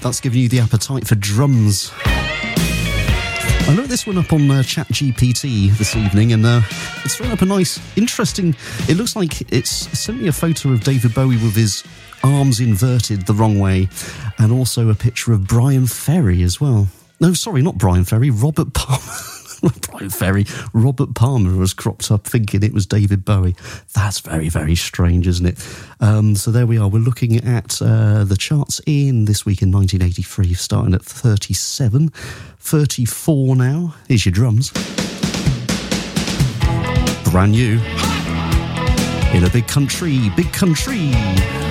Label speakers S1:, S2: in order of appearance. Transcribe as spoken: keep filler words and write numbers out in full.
S1: That's giving you the appetite for drums. I looked this one up on uh, ChatGPT this evening, and uh, it's thrown up a nice, interesting... It looks like it's sent me a photo of David Bowie with his arms inverted the wrong way, and also a picture of Brian Ferry as well. No, sorry, not Brian Ferry, Robert Palmer. Brian Ferry, Robert Palmer was cropped up thinking it was David Bowie. That's very, very strange, isn't it? Um, so there we are. We're looking at uh, the charts in this week in nineteen eighty-three, starting at thirty-seven. thirty-four now. Here's your drums. Brand new. In a big country, big country.